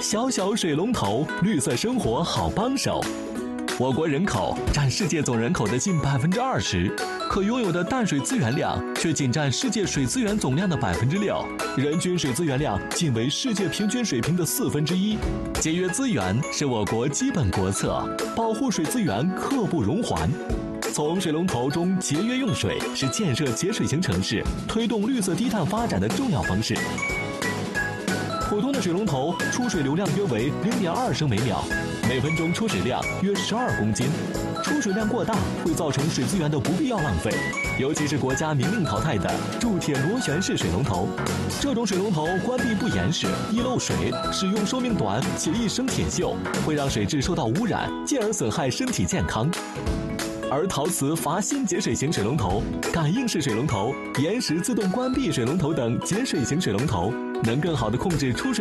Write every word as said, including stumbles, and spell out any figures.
小小水龙头，绿色生活好帮手。我国人口占世界总人口的近百分之二十，可拥有的淡水资源量却仅占世界水资源总量的百分之六，人均水资源量仅为世界平均水平的四分之一。节约资源是我国基本国策，保护水资源刻不容缓。从水龙头中节约用水是建设节水型城市、推动绿色低碳发展的重要方式。普通的水龙头出水流量约为零点二升每秒，每分钟出水量约十二公斤。出水量过大会造成水资源的不必要浪费，尤其是国家明令淘汰的铸铁螺旋式水龙头。这种水龙头关闭不严实、易漏水，使用寿命短且易生铁锈，会让水质受到污染，进而损害身体健康。而陶瓷阀芯节水型水龙头、感应式水龙头、延时自动关闭水龙头等节水型水龙头，能更好地控制出水